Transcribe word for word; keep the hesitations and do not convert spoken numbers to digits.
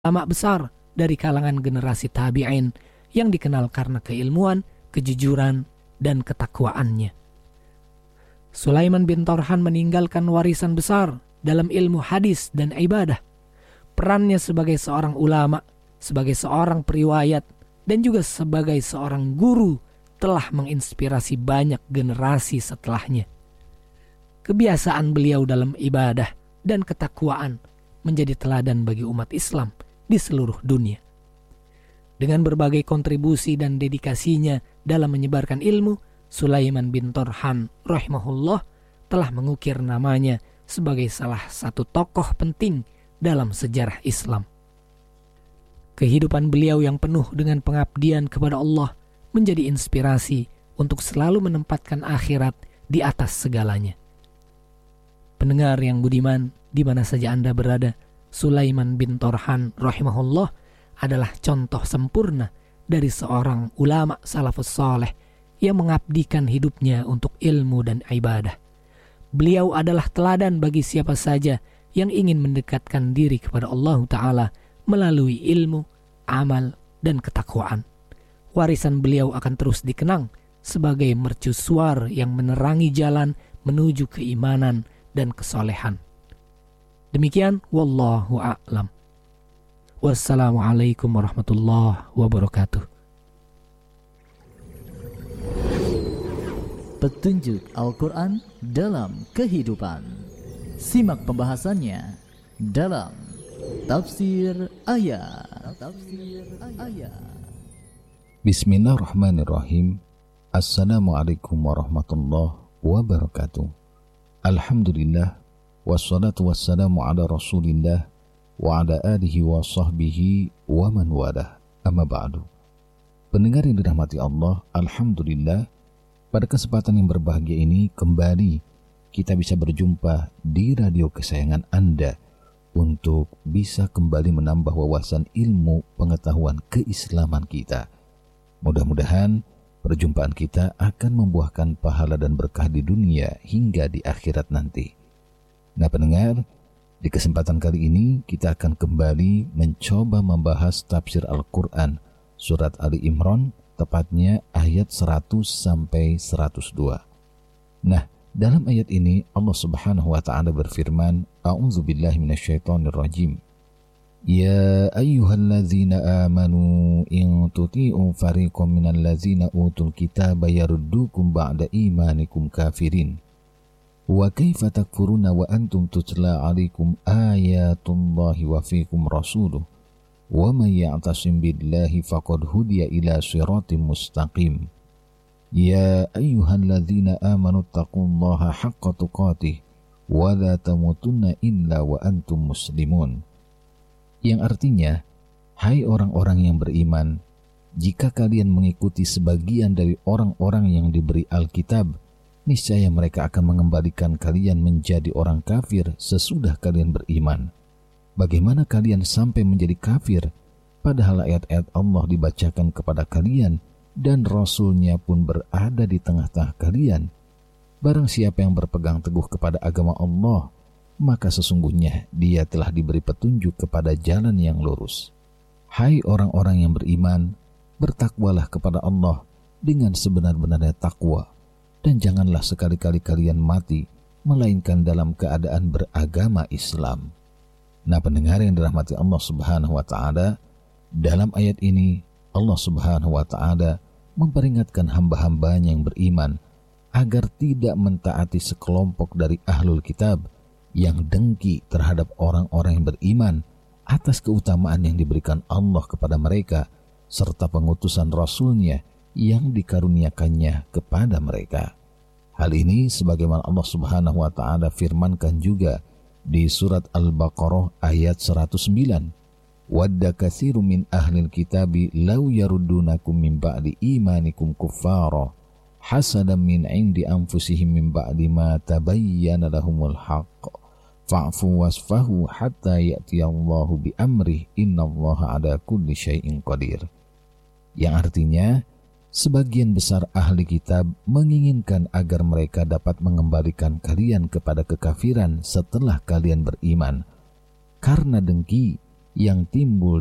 ulama besar dari kalangan generasi tabi'in yang dikenal karena keilmuan, kejujuran, dan ketakwaannya. Sulaiman bin Tarhan meninggalkan warisan besar dalam ilmu hadis dan ibadah. Perannya sebagai seorang ulama, sebagai seorang periwayat, dan juga sebagai seorang guru telah menginspirasi banyak generasi setelahnya. Kebiasaan beliau dalam ibadah dan ketakwaan menjadi teladan bagi umat Islam di seluruh dunia. Dengan berbagai kontribusi dan dedikasinya dalam menyebarkan ilmu, Sulaiman bin Tarhan rahimahullah telah mengukir namanya sebagai salah satu tokoh penting dalam sejarah Islam. Kehidupan beliau yang penuh dengan pengabdian kepada Allah menjadi inspirasi untuk selalu menempatkan akhirat di atas segalanya. Pendengar yang budiman, di mana saja Anda berada, Sulaiman bin Tarhan rahimahullah adalah contoh sempurna dari seorang ulama salafus saleh yang mengabdikan hidupnya untuk ilmu dan ibadah. Beliau adalah teladan bagi siapa saja yang ingin mendekatkan diri kepada Allah Ta'ala melalui ilmu, amal, dan ketakwaan. Warisan beliau akan terus dikenang sebagai mercusuar yang menerangi jalan menuju keimanan dan kesolehan. Demikian, wallahu a'lam. Wassalamualaikum warahmatullahi wabarakatuh. Petunjuk Al-Quran dalam kehidupan. Simak pembahasannya dalam Tafsir Ayat. Tafsir Ayat. Bismillahirrahmanirrahim. Assalamualaikum warahmatullahi wabarakatuh. Alhamdulillah, wassalatu wassalamu ala rasulillah wa ala alihi wa sahbihi wa man walah. Amma ba'du. Pendengar yang dirahmati Allah, alhamdulillah, pada kesempatan yang berbahagia ini kembali kita bisa berjumpa di radio kesayangan Anda untuk bisa kembali menambah wawasan ilmu pengetahuan keislaman kita. Mudah-mudahan perjumpaan kita akan membuahkan pahala dan berkah di dunia hingga di akhirat nanti. Nah pendengar, di kesempatan kali ini kita akan kembali mencoba membahas tafsir Al-Quran surat Ali Imran, tepatnya ayat seratus sampai seratus dua. Nah, dalam ayat ini Allah Subhanahu wa taala berfirman, A'udzubillahi minasyaitonirrajim. Ya ayyuhalladzina amanu in tuti'u fariqam minalladzina utul kitaba yaruddukum ba'da imanikum kafirin. Wa kaifa takfuruna wa antum tutla 'alaikum ayatullahi wa fiikum rasuluh. Wa may ya'tasim billahi faqad hudiya ila siratim mustaqim. Ya ayyuhalladzina amanu taqullaha haqqa tuqatih wa la tamutunna illa wa antum muslimun. Yang artinya, hai orang-orang yang beriman, jika kalian mengikuti sebagian dari orang-orang yang diberi Alkitab, niscaya mereka akan mengembalikan kalian menjadi orang kafir sesudah kalian beriman. Bagaimana kalian sampai menjadi kafir, padahal ayat-ayat Allah dibacakan kepada kalian dan Rasul-Nya pun berada di tengah-tengah kalian? Barang siapa yang berpegang teguh kepada agama Allah, maka sesungguhnya dia telah diberi petunjuk kepada jalan yang lurus. Hai orang-orang yang beriman, bertakwalah kepada Allah dengan sebenar-benarnya takwa, dan janganlah sekali-kali kalian mati melainkan dalam keadaan beragama Islam. Nah pendengar yang dirahmati Allah Subhanahu wa taala, dalam ayat ini Allah Subhanahu wa taala memperingatkan hamba-hambanya yang beriman agar tidak mentaati sekelompok dari ahlul kitab yang dengki terhadap orang-orang yang beriman atas keutamaan yang diberikan Allah kepada mereka serta pengutusan Rasul-Nya yang dikaruniakannya kepada mereka. Hal ini sebagaimana Allah Subhanahu wa taala firmankan juga di surat Al-Baqarah ayat seratus sembilan. Wadda katsirum min ahlil kitabi law yaruddunakum min ba'di imanikum kuffara hasadan min 'indi anfusihim min ba'di ma tabayyana lahumul haqq. Fa'fu wasfahu hatta ya'tiyallahu bi amrih innallaha ala kulli syai'in qadir. Yang artinya, sebagian besar ahli kitab menginginkan agar mereka dapat mengembalikan kalian kepada kekafiran setelah kalian beriman, karena dengki yang timbul